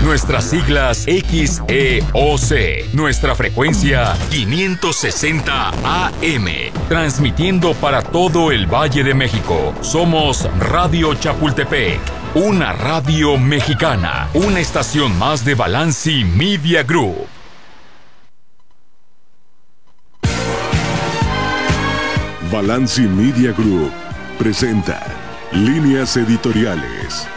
Nuestras siglas XEOC. Nuestra frecuencia 560 AM. Transmitiendo para todo el Valle de México. Somos Radio Chapultepec. Una radio mexicana. Una estación más de Balanci Media Group. Balanci Media Group presenta Líneas Editoriales.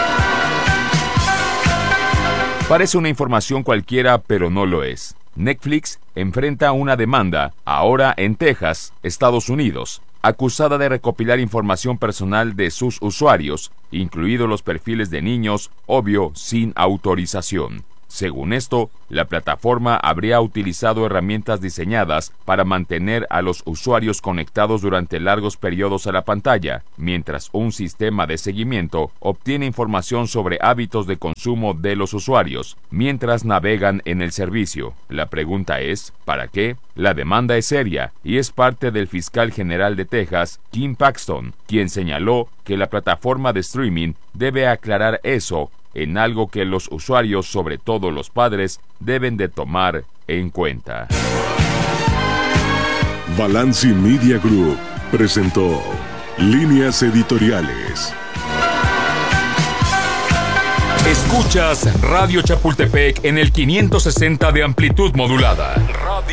Parece una información cualquiera, pero no lo es. Netflix enfrenta una demanda, ahora en Texas, Estados Unidos, acusada de recopilar información personal de sus usuarios, incluidos los perfiles de niños, obvio, sin autorización. Según esto, la plataforma habría utilizado herramientas diseñadas para mantener a los usuarios conectados durante largos periodos a la pantalla, mientras un sistema de seguimiento obtiene información sobre hábitos de consumo de los usuarios, mientras navegan en el servicio. La pregunta es, ¿para qué? La demanda es seria y es parte del fiscal general de Texas, Kim Paxton, quien señaló que la plataforma de streaming debe aclarar eso en algo que los usuarios, sobre todo los padres, deben de tomar en cuenta. Balanci Media Group presentó Líneas Editoriales. Escuchas Radio Chapultepec en el 560 de amplitud modulada.